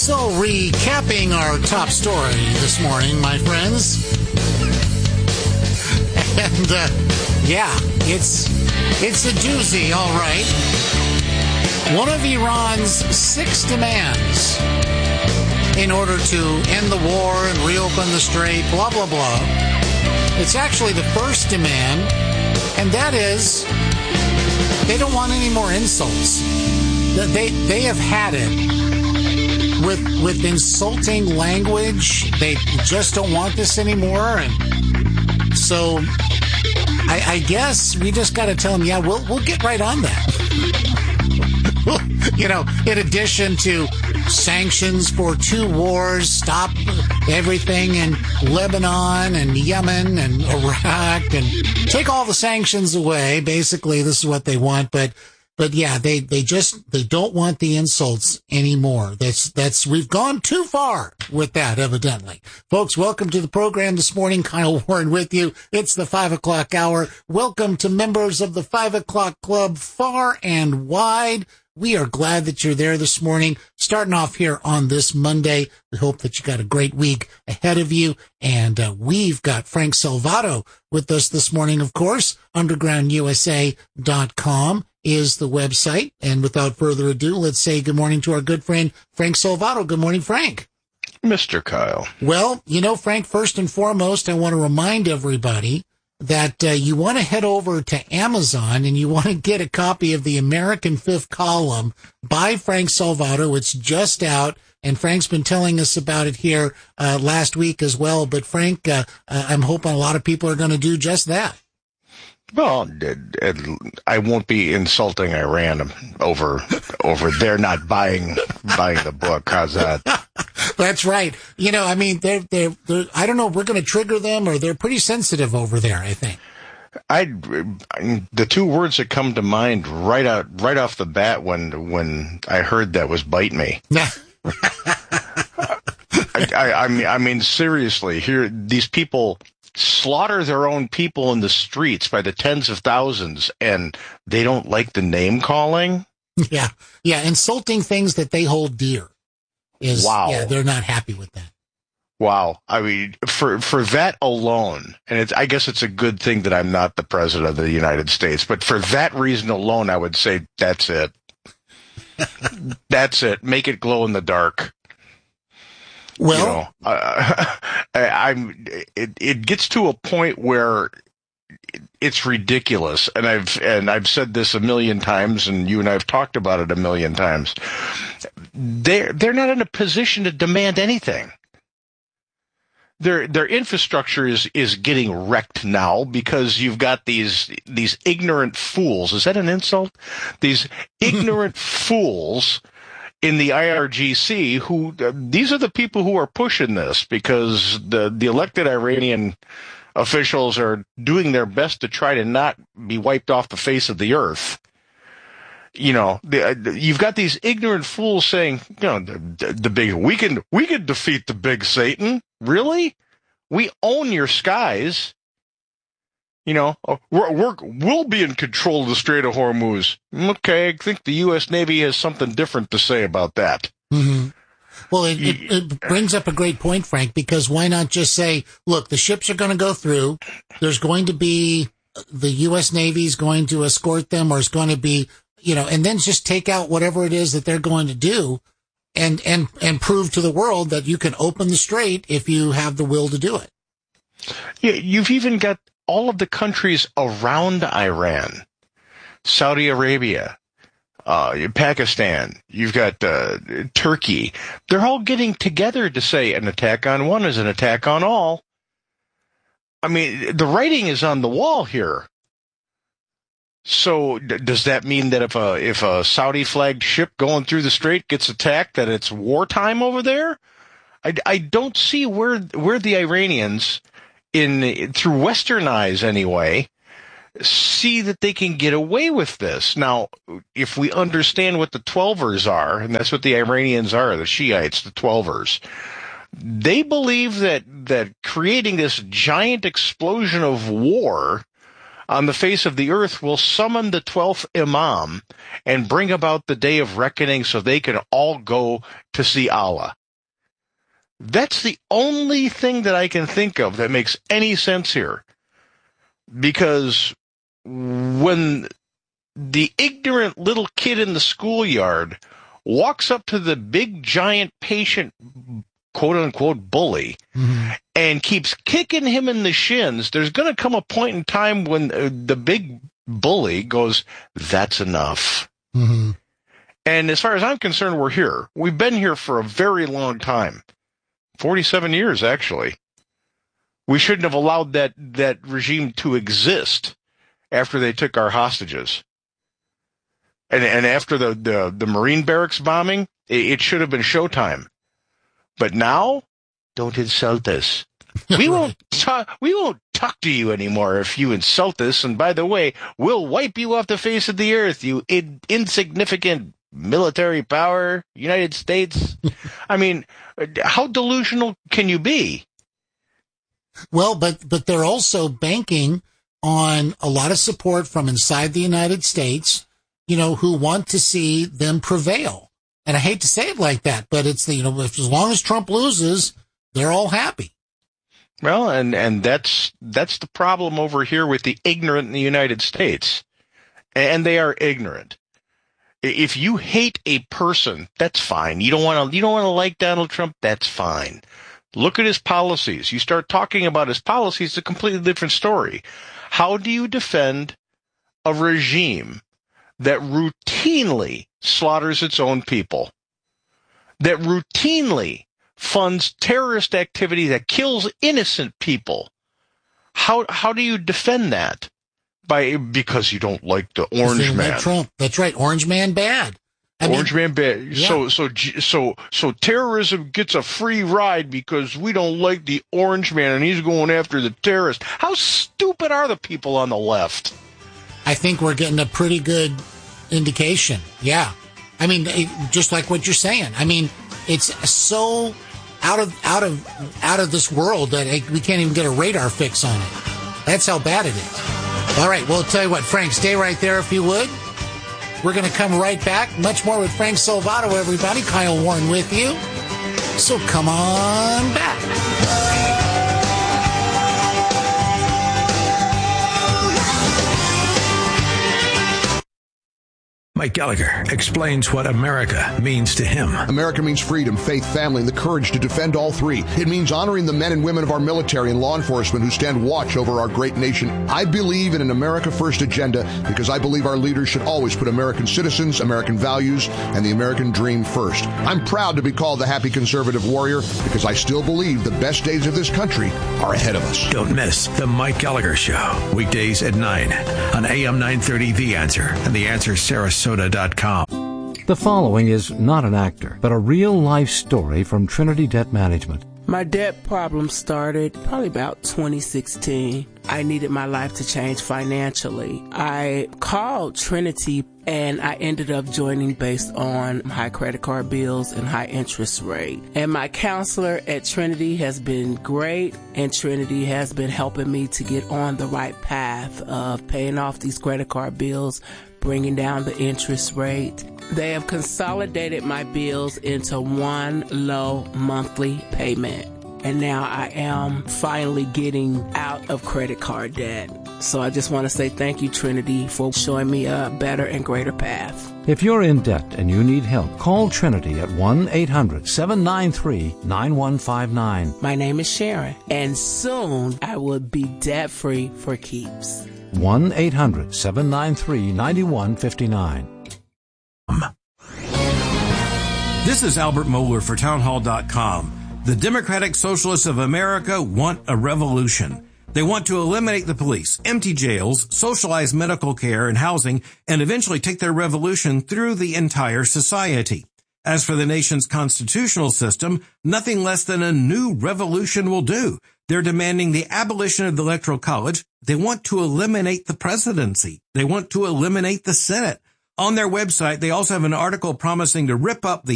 So, recapping our top story this morning, my friends. And, it's a doozy, all right. One of Iran's 6 demands in order to end the war and reopen the strait, blah, blah, blah. It's actually the first demand, and that is they don't want any more insults. They have had it. With insulting language, they just don't want this anymore, and so I guess we just got to tell them, yeah, we'll get right on that. In addition to sanctions for 2 wars, stop everything in Lebanon and Yemen and Iraq, and take all the sanctions away. Basically, this is what they want, but yeah, they don't want the insults anymore. We've gone too far with that, evidently. Folks, welcome to the program this morning. Kyle Warren with you. It's the 5 o'clock hour. Welcome to members of the 5 o'clock club far and wide. We are glad that you're there this morning, starting off here on this Monday. We hope that you got a great week ahead of you. And we've got Frank Salvato with us this morning, of course. UndergroundUSA.com is the website. And without further ado, let's say good morning to our good friend, Frank Salvato. Good morning, Frank. Mr. Kyle. Well, Frank, first and foremost, I want to remind everybody that you want to head over to Amazon and you want to get a copy of the American Fifth Column by Frank Salvato. It's just out, and Frank's been telling us about it here last week as well. But Frank, I'm hoping a lot of people are going to do just that. Well, I won't be insulting Iran over their not buying the book. How's that? That's right. They're I don't know, we're going to trigger them, or they're pretty sensitive over there, I think. The 2 words that come to mind right off the bat when I heard that was "bite me." I mean, seriously, here, these people slaughter their own people in the streets by the tens of thousands, and they don't like the name calling. Yeah. Insulting things that they hold dear is, wow. Yeah, they're not happy with that. Wow. I mean, for that alone, and I guess it's a good thing that I'm not the president of the United States, but for that reason alone, I would say that's it. That's it. Make it glow in the dark. Well, it gets to a point where it's ridiculous, and I've said this a million times, and you and I have talked about it a million times. They're not in a position to demand anything. Their infrastructure is getting wrecked now because you've got these ignorant fools. Is that an insult? These ignorant fools in the IRGC, who these are the people who are pushing this, because the elected Iranian officials are doing their best to try to not be wiped off the face of the earth. You've got these ignorant fools saying, the big, we can defeat the big Satan. Really? We own your skies. We'll be in control of the Strait of Hormuz. Okay, I think the U.S. Navy has something different to say about that. Mm-hmm. Well, it brings up a great point, Frank, because why not just say, look, the ships are going to go through. There's going to be the U.S. Navy is going to escort them, or it's going to be, and then just take out whatever it is that they're going to do and prove to the world that you can open the strait if you have the will to do it. Yeah, you've even got all of the countries around Iran, Saudi Arabia, Pakistan, you've got Turkey. They're all getting together to say an attack on one is an attack on all. I mean, the writing is on the wall here. So does that mean that if a Saudi-flagged ship going through the strait gets attacked, that it's wartime over there? I don't see where the Iranians, through Western eyes anyway, see that they can get away with this. Now, if we understand what the Twelvers are, and that's what the Iranians are, the Shiites, the Twelvers, they believe that creating this giant explosion of war on the face of the earth will summon the 12th Imam and bring about the day of reckoning so they can all go to see Allah. That's the only thing that I can think of that makes any sense here. Because when the ignorant little kid in the schoolyard walks up to the big, giant, patient, quote-unquote, bully, and keeps kicking him in the shins, there's going to come a point in time when the big bully goes, that's enough. And as far as I'm concerned, we're here. We've been here for a very long time. 47 years, actually. We shouldn't have allowed that regime to exist after they took our hostages. And after the Marine barracks bombing, it should have been showtime. But now, don't insult us. We won't talk to you anymore if you insult us. And by the way, we'll wipe you off the face of the earth, you insignificant military power, United States. I mean, how delusional can you be? Well, but they're also banking on a lot of support from inside the United States, who want to see them prevail. And I hate to say it like that, but it's as long as Trump loses, they're all happy. Well, and that's the problem over here with the ignorant in the United States. And they are ignorant. If you hate a person, that's fine. You don't want to like Donald Trump, that's fine. Look at his policies. You start talking about his policies, it's a completely different story. How do you defend a regime that routinely slaughters its own people, that routinely funds terrorist activity that kills innocent people? How do you defend that? Because you don't like the orange man. Trump. That's right. Orange man bad. Orange man bad. Yeah. So terrorism gets a free ride because we don't like the orange man and he's going after the terrorists. How stupid are the people on the left? I think we're getting a pretty good indication. Yeah. I mean, just like what you're saying. I mean, it's so out of this world that we can't even get a radar fix on it. That's how bad it is. All right, well, I'll tell you what, Frank, stay right there if you would. We're going to come right back. Much more with Frank Salvato, everybody. Kyle Warren with you. So come on back. Mike Gallagher explains what America means to him. America means freedom, faith, family, and the courage to defend all three. It means honoring the men and women of our military and law enforcement who stand watch over our great nation. I believe in an America First agenda because I believe our leaders should always put American citizens, American values, and the American dream first. I'm proud to be called the happy conservative warrior because I still believe the best days of this country are ahead of us. Don't miss The Mike Gallagher Show, weekdays at 9 on AM 930 The Answer and The Answer Sarasota.com. The following is not an actor, but a real-life story from Trinity Debt Management. My debt problem started probably about 2016. I needed my life to change financially. I called Trinity and I ended up joining based on high credit card bills and high interest rate. And my counselor at Trinity has been great, and Trinity has been helping me to get on the right path of paying off these credit card bills, bringing down the interest rate. They have consolidated my bills into one low monthly payment. And now I am finally getting out of credit card debt. So I just want to say thank you, Trinity, for showing me a better and greater path. If you're in debt and you need help, call Trinity at 1-800-793-9159. My name is Sharon, and soon I will be debt-free for keeps. 1-800-793-9159. This is Albert Mohler for Townhall.com. The Democratic Socialists of America want a revolution. They want to eliminate the police, empty jails, socialize medical care and housing, and eventually take their revolution through the entire society. As for the nation's constitutional system, nothing less than a new revolution will do. They're demanding the abolition of the Electoral College. They want to eliminate the presidency. They want to eliminate the Senate. On their website, they also have an article promising to rip up the